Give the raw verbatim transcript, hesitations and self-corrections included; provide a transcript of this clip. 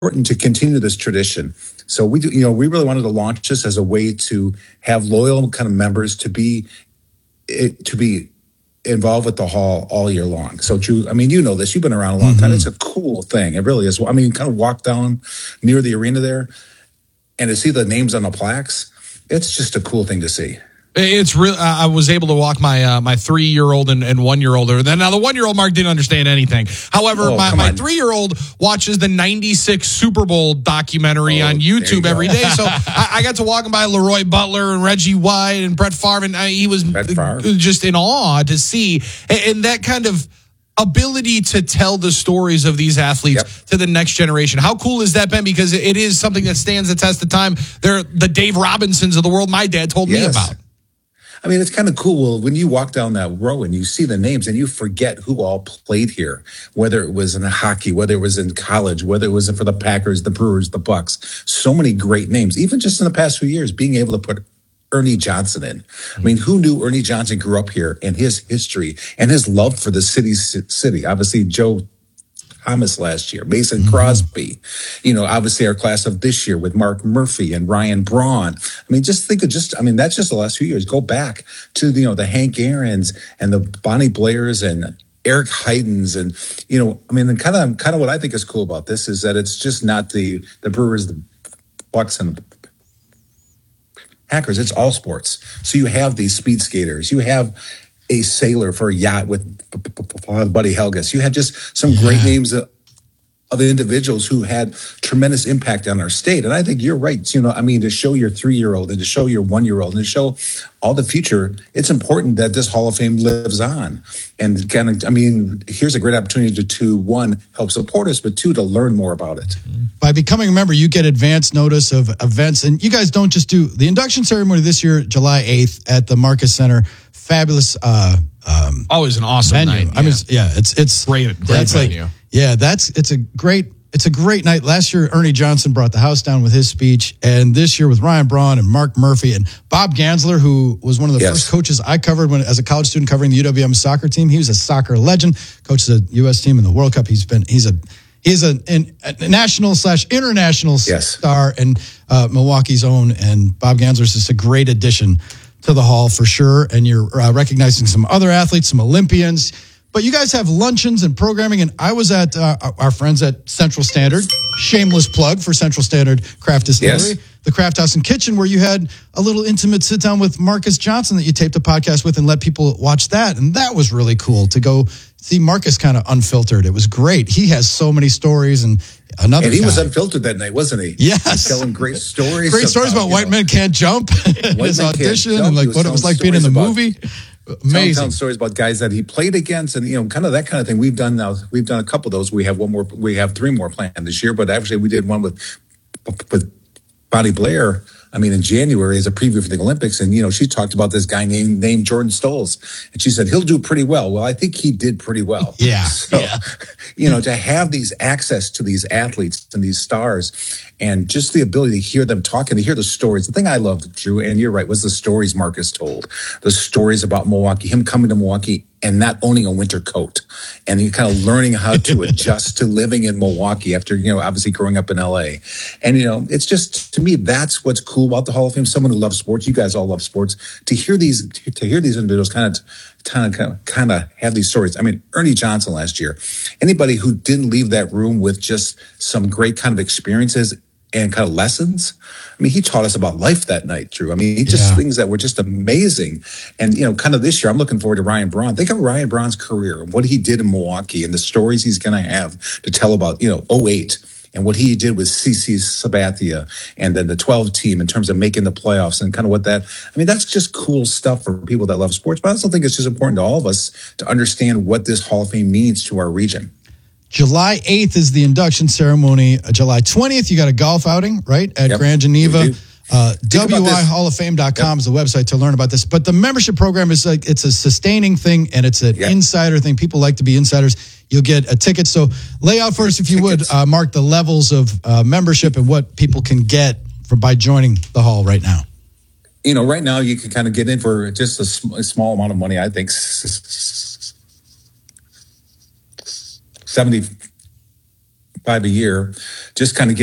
important to continue this tradition. So we do, you know, we really wanted to launch this as a way to have loyal kind of members to be to be involved with the hall all year long. So Drew, I mean, you know this, you've been around a long mm-hmm. time. It's a cool thing. It really is. I mean, kind of walk down near the arena there and to see the names on the plaques, it's just a cool thing to see. It's real. I was able to walk my uh, my three year old and, and one year old. Now the one year old Mark didn't understand anything. However, oh, my, my three year old watches the ninety-six Super Bowl documentary oh, on YouTube every day. So I, I got to walk him by Leroy Butler and Reggie White and Brett Favre, and I, he was just in awe to see, and, and that kind of ability to tell the stories of these athletes yep. to the next generation. How cool has that been? Because it is something that stands the test of time. They're the Dave Robinsons of the world my dad told yes. me about. I mean, it's kind of cool when you walk down that row and you see the names and you forget who all played here, whether it was in hockey, whether it was in college, whether it was for the Packers, the Brewers, the Bucks. So many great names, even just in the past few years, being able to put Ernie Johnson in. I mean, who knew Ernie Johnson grew up here and his history and his love for the city, city. Obviously, Joe Thomas last year, Mason Crosby, you know, obviously our class of this year with Mark Murphy and Ryan Braun. I mean, just think of just, I mean, that's just the last few years. Go back to, you know, the Hank Aaron's and the Bonnie Blairs and Eric Heidens. And, you know, I mean, and kind of, kind of what I think is cool about this is that it's just not the, the Brewers, the Bucks and the Packers. It's all sports. So you have these speed skaters, you have a sailor for a yacht with Buddy Helgas. You had just some great yeah. names of, of individuals who had tremendous impact on our state. And I think you're right. You know, I mean, to show your three-year-old and to show your one-year-old and to show all the future, it's important that this Hall of Fame lives on. And kind of, I mean, here's a great opportunity to, to one, help support us, but two, to learn more about it. By becoming a member, you get advance notice of events. And you guys don't just do the induction ceremony this year, July eighth at the Marcus Center. Fabulous. Uh, um, Always an awesome venue. night. Yeah. I mean, yeah, it's it's great. Great that's venue. Like, yeah, that's it's a great it's a great night. Last year, Ernie Johnson brought the house down with his speech, and this year with Ryan Braun and Mark Murphy and Bob Gansler, who was one of the yes. first coaches I covered when as a college student covering the U W M soccer team. He was a soccer legend, coached the U S team in the World Cup. He's been he's a He's a, a national slash international yes. star and uh, Milwaukee's own. And Bob Gansler is just a great addition to the hall for sure. And you're uh, recognizing some other athletes, some Olympians. But you guys have luncheons and programming. And I was at uh, our friends at Central Standard. Shameless plug for Central Standard Craft Distillery. Yes. The Craft House and Kitchen, where you had a little intimate sit down with Marcus Johnson that you taped a podcast with and let people watch that. And that was really cool to go see Marcus kind of unfiltered. It was great. He has so many stories and another And he guy. was unfiltered that night, wasn't he? Yes. He's telling great stories. Great stories about, about white know, men can't jump. His audition and like what it was like being in the about, movie. Amazing. Telling stories about guys that he played against and, you know, kind of that kind of thing. We've done now, we've done a couple of those. We have one more, we have three more planned this year, but actually we did one with, with Bonnie Blair. I mean, in January as a preview for the Olympics. And, you know, she talked about this guy named, named Jordan Stolz. And she said, he'll do pretty well. Well, I think he did pretty well. Yeah. So, yeah. you know, to have these access to these athletes and these stars and just the ability to hear them talk and to hear the stories. The thing I loved, Drew, and you're right, was the stories Marcus told. The stories about Milwaukee, him coming to Milwaukee and not owning a winter coat. And he kind of learning how to adjust to living in Milwaukee after, you know, obviously growing up in L A. And, you know, it's just, to me, that's what's cool about the Hall of Fame. Someone who loves sports. You guys all love sports. To hear these, to hear these individuals kind of, kind of, kind of have these stories. I mean, Ernie Johnson last year, anybody who didn't leave that room with just some great kind of experiences and kind of lessons. I mean, he taught us about life that night, Drew. I mean, he just yeah. things that were just amazing. And, you know, kind of this year, I'm looking forward to Ryan Braun. Think of Ryan Braun's career, what he did in Milwaukee and the stories he's going to have to tell about, you know, oh eight and what he did with C C Sabathia and then the twelve team in terms of making the playoffs and kind of what that, I mean, that's just cool stuff for people that love sports. But I also think it's just important to all of us to understand what this Hall of Fame means to our region. July eighth is the induction ceremony. Uh, July twentieth, you got a golf outing, right, at yep, Grand Geneva. Uh, W I Hall of Fame dot com yep. is the website to learn about this. But the membership program is like, it's a sustaining thing and it's an yep. insider thing. People like to be insiders. You'll get a ticket. So lay out for us, if you Tickets. would, uh, Mark, the levels of uh, membership and what people can get for by joining the Hall right now. You know, right now you can kind of get in for just a, sm- a small amount of money. I think seventy five a year, just kind of